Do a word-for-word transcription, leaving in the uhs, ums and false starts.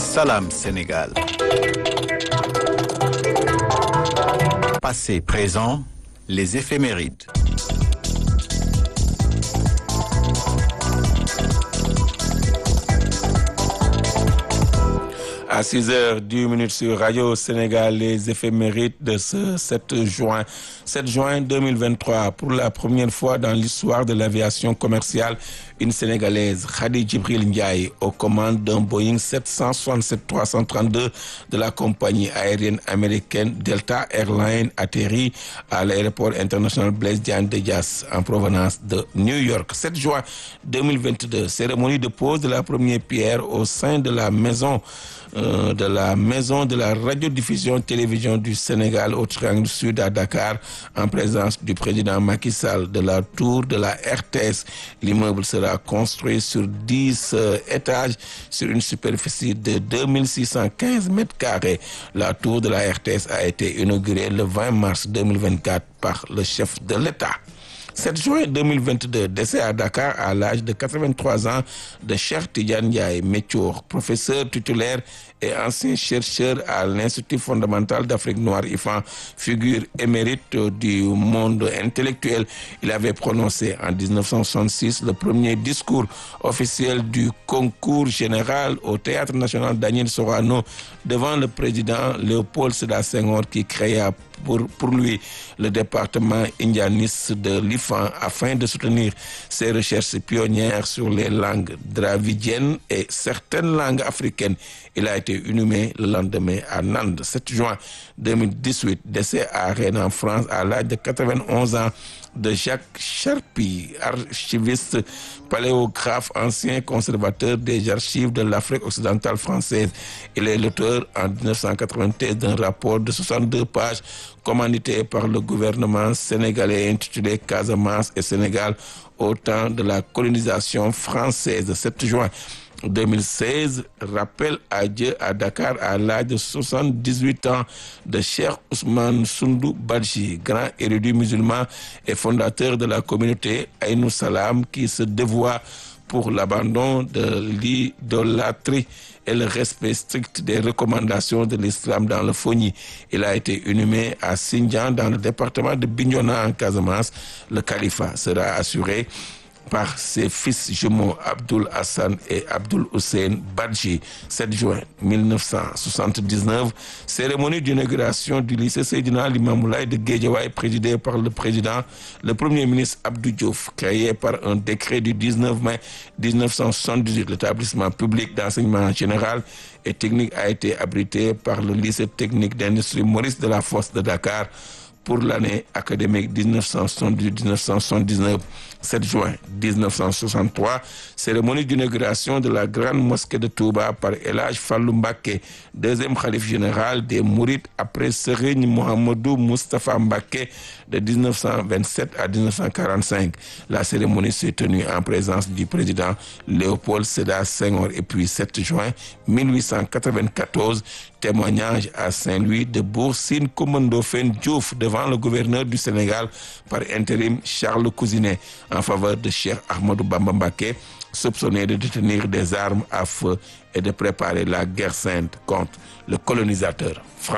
Salam Sénégal. Passé, présent, les éphémérides. À six heures dix minutes sur Radio Sénégal, les éphémérides de ce sept juin. sept juin deux mille vingt-trois, pour la première fois dans l'histoire de l'aviation commerciale, une Sénégalaise, Khady Djibril Ndiaye, aux commandes d'un Boeing sept cent soixante-sept trois cent trente-deux de la compagnie aérienne américaine Delta Airlines, atterrit à l'aéroport international Blaise Diagne de Diass en provenance de New York. sept juin deux mille vingt-deux, cérémonie de pose de la première pierre au sein de la maison Euh, de la maison de la radiodiffusion télévision du Sénégal au Triangle Sud à Dakar, en présence du président Macky Sall, de la tour de la R T S. L'immeuble sera construit sur dix euh, étages sur une superficie de deux mille six cent quinze mètres carrés. La tour de la R T S a été inaugurée le vingt mars deux mille vingt-quatre par le chef de l'État. sept juin deux mille vingt-deux, décès à Dakar à l'âge de quatre-vingt-trois ans de Cheikh Tidiane Ndiaye Méthior, professeur titulaire et ancien chercheur à l'Institut fondamental d'Afrique noire I F A, figure émérite du monde intellectuel. Il avait prononcé en dix-neuf cent soixante-six le premier discours officiel du concours général au Théâtre national Daniel Sorano devant le président Léopold Sédar Senghor, qui créa pour, pour lui le département indianiste de l'I F A afin de soutenir ses recherches pionnières sur les langues dravidiennes et certaines langues africaines. Il a été inhumé le lendemain à Nantes. sept juin deux mille dix-huit, décès à Rennes en France à l'âge de quatre-vingt-onze ans de Jacques Charpy, archiviste, paléographe, ancien conservateur des archives de l'Afrique occidentale française. Il est l'auteur en dix-neuf cent quatre-vingt-treize d'un rapport de soixante-deux pages commandité par le gouvernement sénégalais intitulé Casamance et Sénégal au temps de la colonisation française. sept juin deux mille seize, rappel à Dieu à Dakar à l'âge de soixante-dix-huit ans de Cheikh Ousmane Soundou Badji, grand érudit musulman et fondateur de la communauté Aïnou Salam, qui se dévoua pour l'abandon de l'idolâtrie et le respect strict des recommandations de l'islam dans le Fogny. Il a été inhumé à Sindian dans le département de Bignona en Casamance. Le califat sera assuré par ses fils jumeaux Abdoul Hassan et Abdoul Hussein Badji. sept juin mille neuf cent soixante-dix-neuf, cérémonie d'inauguration du lycée Seydina Limamou Laye de Guédiawaye, présidée par le président, le premier ministre Abdou Diouf, créé par un décret du dix-neuf mai dix-neuf cent soixante-dix-huit. L'établissement public d'enseignement général et technique a été abrité par le lycée technique d'industrie Maurice Delafosse de Dakar pour l'année académique dix-neuf cent soixante-dix-huit dix-neuf cent soixante-dix-neuf. sept juin dix-neuf cent soixante-trois, cérémonie d'inauguration de la grande mosquée de Touba par El Hadj Fallou Mbacké, deuxième khalife général des Mourides après Serigne Mouhamadou Moustapha Mbacké de dix-neuf cent vingt-sept à dix-neuf cent quarante-cinq. La cérémonie s'est tenue en présence du président Léopold Sédar Senghor. Et puis sept juin mille huit cent quatre-vingt-quatorze, témoignage à Saint-Louis de Bour Sine Coumba Ndoffène Diouf devant le gouverneur du Sénégal par intérim Charles Cousinet en faveur de Cheikh Ahmadou Bamba Mbacké, soupçonné de détenir des armes à feu et de préparer la guerre sainte contre le colonisateur français.